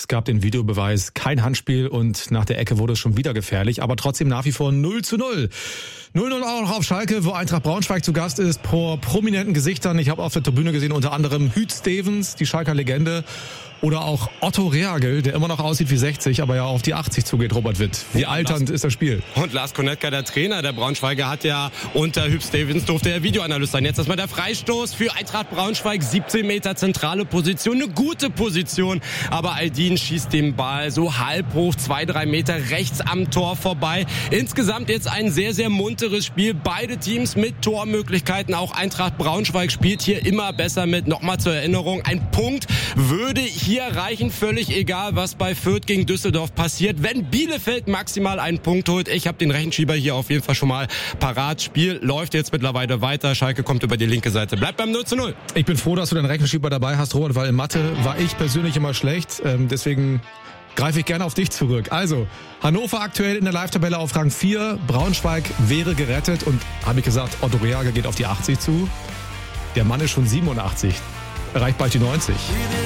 Es gab den Videobeweis, kein Handspiel und nach der Ecke wurde es schon wieder gefährlich, aber trotzdem nach wie vor 0:0. 0:0 auch noch auf Schalke, wo Eintracht Braunschweig zu Gast ist, vor prominenten Gesichtern. Ich habe auf der Tribüne gesehen, unter anderem Huub Stevens, die Schalker Legende, oder auch Otto Rehhagel, der immer noch aussieht wie 60, aber ja auf die 80 zugeht, Robert Witt. Wie alternd ist das Spiel? Und Lars Konetka, der Trainer der Braunschweiger, hat ja unter Huub Stevens durfte er Videoanalyst sein. Jetzt erstmal der Freistoß für Eintracht Braunschweig, 17 Meter zentrale Position, eine gute Position, aber Aydin schießt den Ball so halb hoch, 2-3 Meter rechts am Tor vorbei. Insgesamt jetzt ein sehr, sehr munteres Spiel. Beide Teams mit Tormöglichkeiten, auch Eintracht Braunschweig spielt hier immer besser mit. Nochmal zur Erinnerung, ein Punkt würde hier reichen, völlig egal, was bei Fürth gegen Düsseldorf passiert. Wenn Bielefeld maximal einen Punkt holt, ich habe den Rechenschieber hier auf jeden Fall schon mal parat. Spiel läuft jetzt mittlerweile weiter. Schalke kommt über die linke Seite. Bleibt beim 0:0. Ich bin froh, dass du deinen Rechenschieber dabei hast, Robert, weil in Mathe war ich persönlich immer schlecht. Deswegen greife ich gerne auf dich zurück. Also, Hannover aktuell in der Live-Tabelle auf Rang 4. Braunschweig wäre gerettet und, habe ich gesagt, Otto Rehhagel geht auf die 80 zu. Der Mann ist schon 87. Erreicht bald die 90.